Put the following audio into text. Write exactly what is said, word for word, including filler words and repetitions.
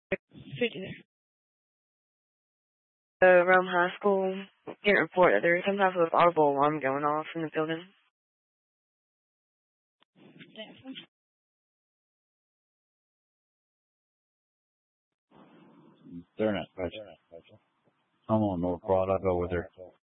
fifty there. Uh, Rome High School, getting a report that there's some type of audible alarm going off in the building. They're not. I'm on North Broad. I'll go with her.